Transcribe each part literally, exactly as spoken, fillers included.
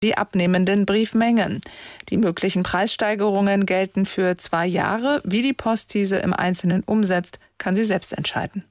die abnehmenden Briefmengen. Die möglichen Preissteigerungen gelten für zwei Jahre. Wie die Post diese im Einzelnen umsetzt, kann sie selbst entscheiden.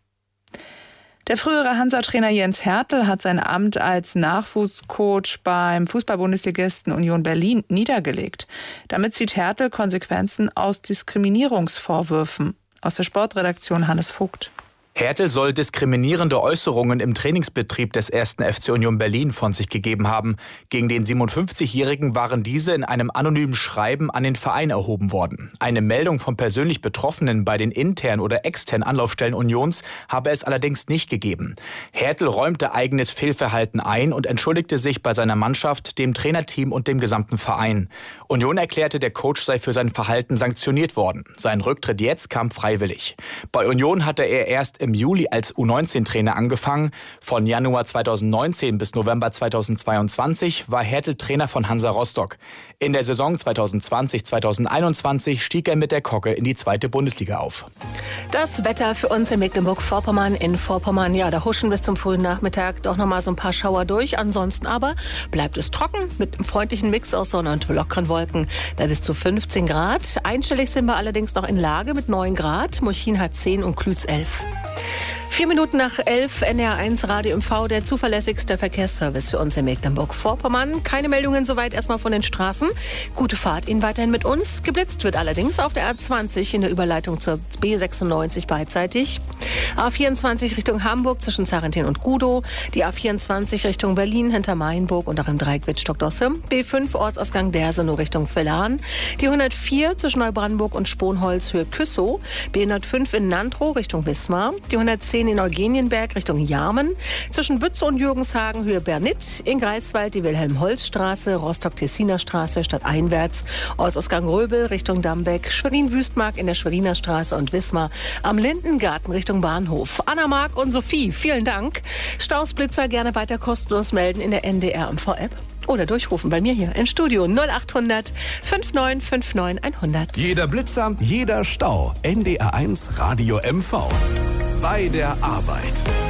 Der frühere Hansa-Trainer Jens Hertel hat sein Amt als Nachwuchscoach beim Fußball-Bundesligisten Union Berlin niedergelegt. Damit zieht Hertel Konsequenzen aus Diskriminierungsvorwürfen. Aus der Sportredaktion Hannes Vogt. Hertel soll diskriminierende Äußerungen im Trainingsbetrieb des ersten F C Union Berlin von sich gegeben haben. Gegen den siebenundfünfzigjährigen waren diese in einem anonymen Schreiben an den Verein erhoben worden. Eine Meldung von persönlich Betroffenen bei den internen oder externen Anlaufstellen Unions habe es allerdings nicht gegeben. Hertel räumte eigenes Fehlverhalten ein und entschuldigte sich bei seiner Mannschaft, dem Trainerteam und dem gesamten Verein. Union erklärte, der Coach sei für sein Verhalten sanktioniert worden. Sein Rücktritt jetzt kam freiwillig. Bei Union hatte er erst im Juli als U neunzehn Trainer angefangen. Von Januar zweitausendneunzehn bis November zweitausendzweiundzwanzig war Hertel Trainer von Hansa Rostock. In der Saison zweitausendzwanzig zweitausendeinundzwanzig stieg er mit der Kocke in die zweite Bundesliga auf. Das Wetter für uns in Mecklenburg-Vorpommern. In Vorpommern, ja, da huschen bis zum frühen Nachmittag doch noch mal so ein paar Schauer durch. Ansonsten aber bleibt es trocken mit einem freundlichen Mix aus Sonne und lockeren Wolken bei bis zu fünfzehn Grad. Einstellig sind wir allerdings noch in Lage mit neun Grad. Mulchin hat zehn und Klütz elf. Vier Minuten nach elf, N D R eins Radio M V, der zuverlässigste Verkehrsservice für uns in Mecklenburg-Vorpommern. Keine Meldungen soweit erstmal von den Straßen. Gute Fahrt Ihnen weiterhin mit uns. Geblitzt wird allerdings auf der A zwanzig in der Überleitung zur B sechsundneunzig beidseitig. A vierundzwanzig Richtung Hamburg zwischen Zarentin und Gudow. Die A vierundzwanzig Richtung Berlin hinter Mainburg und auch im Dreieck Wittstock-Dosse. B fünf Ortsausgang Dersenow Richtung Villahn. Die hundertvier zwischen Neubrandenburg und Sponholz Höhe Küssow. B hundertfünf in Nantrow Richtung Wismar. Die hundertzehn in Eugenienberg Richtung Jarmen. Zwischen Bützow und Jürgenshagen Höhe Bernit. In Greifswald die Wilhelm-Holz-Straße, Rostock-Tessiner Straße stadteinwärts. Ortsausgang Röbel Richtung Dambeck. Schwerin-Wüstmark in der Schweriner Straße und Wismar. Am Lindengarten Richtung Bahnhof. Anna, Marc und Sophie, vielen Dank. Stausblitzer gerne weiter kostenlos melden in der N D R M V-App. Oder durchrufen bei mir hier im Studio null achthundert neunundfünfzig neunundfünfzig hundert. Jeder Blitzer, jeder Stau. N D R eins Radio M V. Bei der Arbeit.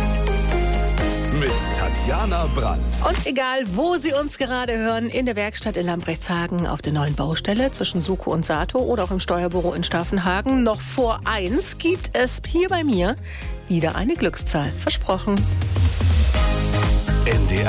Mit Tatjana Brandt. Und egal, wo Sie uns gerade hören, in der Werkstatt in Lambrechtshagen, auf der neuen Baustelle zwischen Suko und Sato oder auch im Steuerbüro in Staffenhagen, noch vor eins gibt es hier bei mir wieder eine Glückszahl. Versprochen. N D R